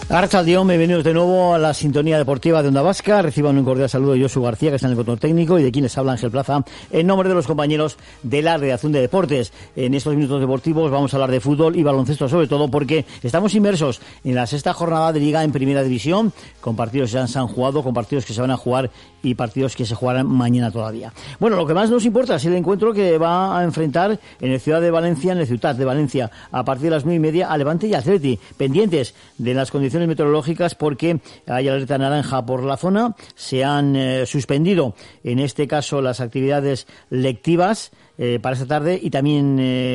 Arrachaldeón, bienvenidos de nuevo a la sintonía deportiva de Onda Vasca. Reciban un cordial saludo de Josu García, que está en el control técnico, y de quien les habla Ángel Plaza, en nombre de los compañeros de la redacción de deportes. En estos minutos deportivos vamos a hablar de fútbol y baloncesto, sobre todo porque estamos inmersos en la sexta jornada de Liga en Primera División, con partidos que ya se han jugado, con partidos que se van a jugar y partidos que se jugarán mañana todavía. Bueno, lo que más nos importa es el encuentro que va a enfrentar en el Ciudad de Valencia, en el Ciutat de Valencia, a partir de las 9:30 a Levante y Atleti, pendientes de las condiciones meteorológicas porque hay alerta naranja por la zona. Se han suspendido, en este caso, las actividades lectivas para esta tarde, y también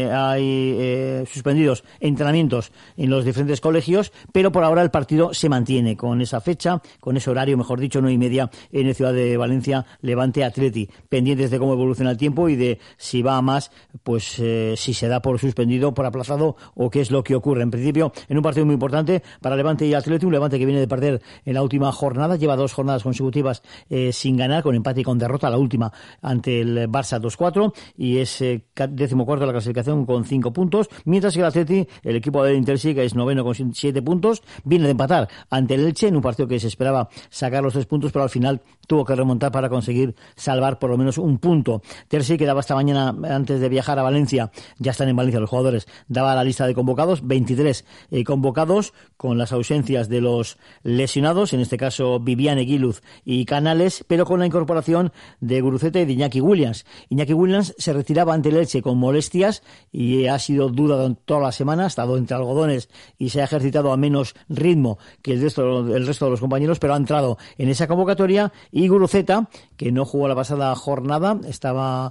hay suspendidos entrenamientos en los diferentes colegios, pero por ahora el partido se mantiene con esa fecha, con ese horario, mejor dicho, 9:30 en el Ciudad de Valencia, Levante Atleti, pendientes de cómo evoluciona el tiempo y de si va a más, pues si se da por suspendido, por aplazado o qué es lo que ocurre. En principio, en un partido muy importante para Levante y Atleti, un Levante que viene de perder en la última jornada, lleva 2 jornadas consecutivas sin ganar, con empate y con derrota, la última ante el Barça 2-4, y es 14º de la clasificación con 5 puntos, mientras que el Atleti, el equipo del Intersi, que es 9º con 7 puntos, viene de empatar ante el Elche en un partido que se esperaba sacar los 3 puntos, pero al final tuvo que remontar para conseguir salvar por lo menos un punto. Terzi, que daba esta mañana, antes de viajar a Valencia, ya están en Valencia los jugadores, daba la lista de convocados, 23 convocados, con las ausencias de los lesionados, en este caso Viviane Guiluz y Canales, pero con la incorporación de Guruceta y de Iñaki Williams. Iñaki Williams se retiraba ante el Elche con molestias y ha sido duda toda la semana, ha estado entre algodones y se ha ejercitado a menos ritmo que el resto de los compañeros, pero ha entrado en esa convocatoria. Y Guruceta, que no jugó la pasada jornada, estaba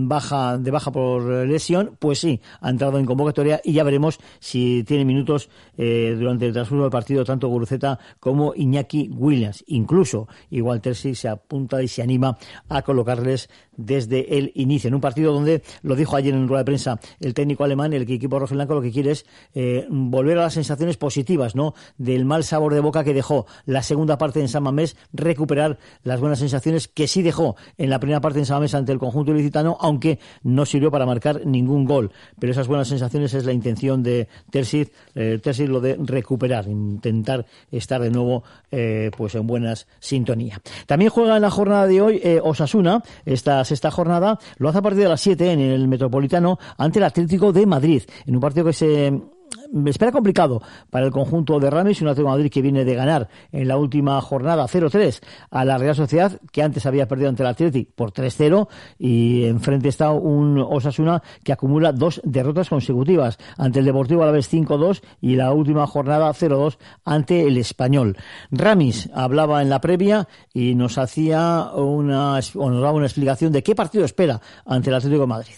de baja por lesión, pues sí, ha entrado en convocatoria y ya veremos si tiene minutos durante el transcurso del partido tanto Guruceta como Iñaki Williams. Incluso igual Terzi se apunta y se anima a colocarles desde el inicio, en un partido donde, lo dijo ayer en rueda de prensa el técnico alemán, el equipo rojiblanco lo que quiere es volver a las sensaciones positivas, ¿no?, del mal sabor de boca que dejó la segunda parte en San Mamés, recuperar las buenas sensaciones que sí dejó en la primera parte en San Mamés ante el conjunto ilicitano, aunque no sirvió para marcar ningún gol. Pero esas buenas sensaciones es la intención de Terzi, lo de recuperar, intentar estar de nuevo pues en buenas sintonía. También juega en la jornada de hoy Osasuna, esta sexta jornada, lo hace a partir de las 7 en el Metropolitano ante el Atlético de Madrid, en un partido que se espera complicado para el conjunto de Ramis, un Atlético de Madrid que viene de ganar en la última jornada 0-3 a la Real Sociedad, que antes había perdido ante el Atlético por 3-0, y enfrente está un Osasuna que acumula 2 derrotas consecutivas ante el Deportivo Alavés 5-2 y la última jornada 0-2 ante el Español. Ramis hablaba en la previa y nos daba una explicación de qué partido espera ante el Atlético de Madrid.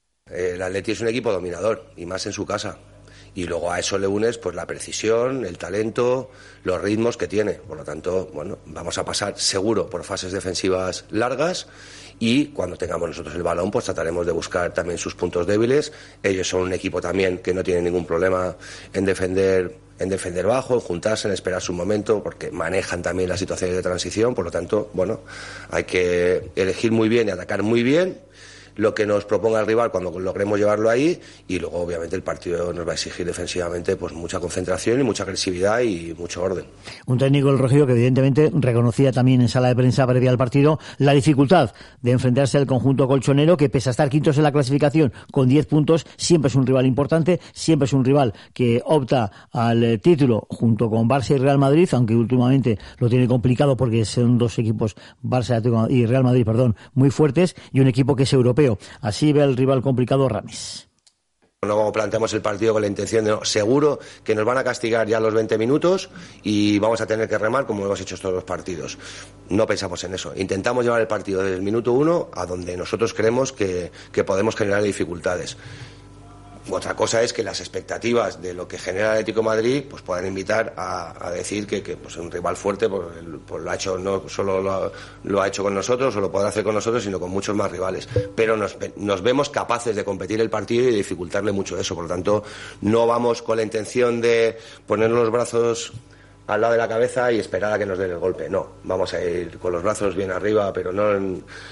El Atleti es un equipo dominador, y más en su casa. Y luego a eso le unes pues la precisión, el talento, los ritmos que tiene. Por lo tanto, bueno, vamos a pasar seguro por fases defensivas largas, y cuando tengamos nosotros el balón pues trataremos de buscar también sus puntos débiles. Ellos son un equipo también que no tiene ningún problema en defender bajo, en juntarse, en esperar su momento, porque manejan también las situaciones de transición. Por lo tanto, bueno, hay que elegir muy bien y atacar muy bien lo que nos proponga el rival cuando logremos llevarlo ahí, y luego obviamente el partido nos va a exigir defensivamente pues mucha concentración y mucha agresividad y mucho orden. Un técnico del Rojillo que evidentemente reconocía también en sala de prensa previa al partido la dificultad de enfrentarse al conjunto colchonero, que pese a estar quintos en la clasificación con 10 puntos, siempre es un rival importante, siempre es un rival que opta al título junto con Barça y Real Madrid, aunque últimamente lo tiene complicado porque son 2 equipos, Barça y Real Madrid, muy fuertes, y un equipo que es europeo. Así ve el rival complicado Ramis. No planteamos el partido con la intención de seguro que nos van a castigar ya los 20 minutos y vamos a tener que remar como hemos hecho todos los partidos. No pensamos en eso. Intentamos llevar el partido desde el minuto 1 a donde nosotros creemos que podemos generar dificultades. Otra cosa es que las expectativas de lo que genera el Atlético de Madrid pues puedan invitar a decir que pues un rival fuerte pues lo ha hecho, no solo lo ha hecho con nosotros o lo podrá hacer con nosotros, sino con muchos más rivales. Pero nos vemos capaces de competir el partido y de dificultarle mucho eso. Por lo tanto, no vamos con la intención de ponernos los brazos al lado de la cabeza y esperar a que nos den el golpe. No, vamos a ir con los brazos bien arriba, pero no